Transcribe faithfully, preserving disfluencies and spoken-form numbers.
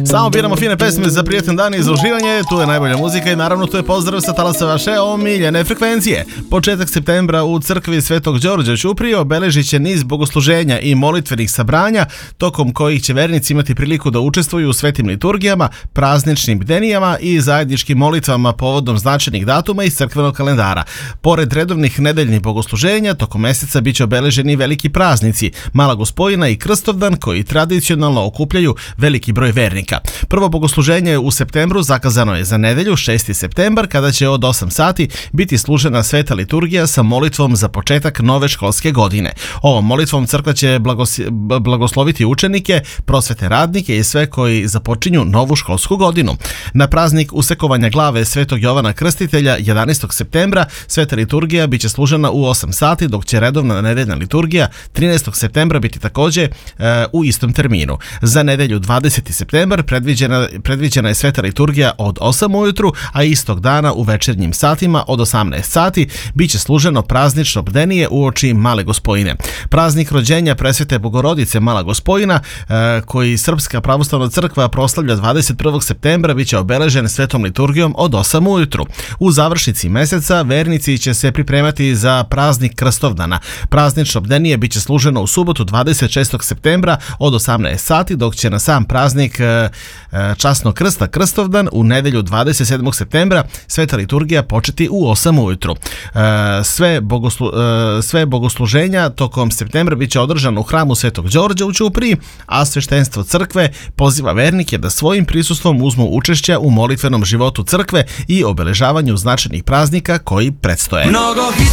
Samo biramo fine pesme za prijetan dan i za uživanje, tu je najbolja muzika i naravno tu je pozdrav sa talasa vaše omiljene frekvencije. Početak septembra u crkvi Svetog Đorđa u Ćupriji obeležit će niz bogosluženja i molitvenih sabranja, tokom kojih će vernici imati priliku da učestvuju u svetim liturgijama, prazničnim bdenijama i zajedničkim molitvama povodom značajnih datuma iz crkvenog kalendara. Pored redovnih nedeljnih bogosluženja, tokom meseca biće obeleženi veliki praznici, Mala Gospojina i Krstovdan, koji tradicionalno okupljaju veliki broj vernika. Prvo bogosluženje u septembru zakazano je za nedelju, šesti septembar, kada će od osam sati biti služena sveta liturgija sa molitvom za početak nove školske godine. Ovom molitvom crkva će blagos... blagosloviti učenike, prosvetne radnike i sve koji započinju novu školsku godinu. Na praznik usekovanja glave Svetog Jovana Krstitelja jedanaestog septembra sveta liturgija biće služena u osam sati, dok će redovna nedeljna liturgija trinaestog septembra biti također e, u istom terminu. Za nedelju dvadeseti septembar predviđena, predviđena je sveta liturgija od osam ujutru, a istog dana u večernjim satima od osamnaest sati biće služeno praznično bdenije uoči Male Gospojine. Praznik rođenja Presvete Bogorodice Mala Gospojina, e, koji Srpska pravoslavna crkva proslavlja dvadeset prvog septembra, biće obeležen svetom liturgijom od osam ujutru. U završnici meseca vernici će se pripremati za praznik Krstovdana. Praznično bdenije biće služeno u subotu dvadeset šestog septembra od osamnaest sati, dok će na sam praznik e, Časnog krsta Krstovdan u nedelju dvadeset sedmog septembra sveta liturgija početi u osam ujutru. E, sve, bogoslu, e, sve bogosluženja tokom septembra biće održano u hramu Svetog Đorđa u Ćupriji, a sveštenstvo crkve poziva vernike da svojim prisustvom uzmu učešća u molitvenom životu crkve i obeležavanju značajnih praznika koji predstoje.